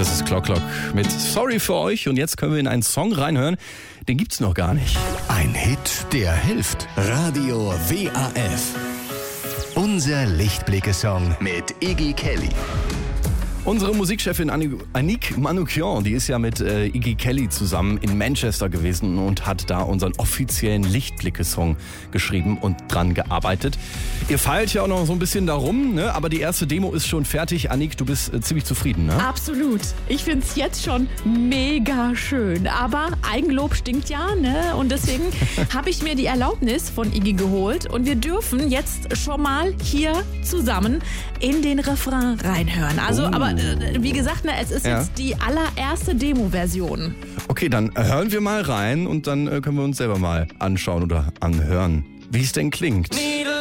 Das ist Clock Clock mit Sorry für euch. Und jetzt können wir in einen Song reinhören. Den gibt's noch gar nicht. Ein Hit, der hilft. Radio WAF. Unser Lichtblicke-Song mit Iggy Kelly. Unsere Musikchefin Annick Manoukian, die ist ja mit Iggy Kelly zusammen in Manchester gewesen und hat da unseren offiziellen Lichtblicke-Song geschrieben und dran gearbeitet. Ihr feilt ja auch noch so ein bisschen darum, ne? Aber die erste Demo ist schon fertig. Annick, du bist ziemlich zufrieden, ne? Absolut. Ich finde es jetzt schon mega schön. Aber Eigenlob stinkt ja, ne? Und deswegen habe ich mir die Erlaubnis von Iggy geholt. Und wir dürfen jetzt schon mal hier zusammen in den Refrain reinhören. Also, aber wie gesagt, ne, es ist jetzt die allererste Demo-Version. Okay, dann hören wir mal rein und dann können wir uns selber mal anschauen oder anhören, wie es denn klingt.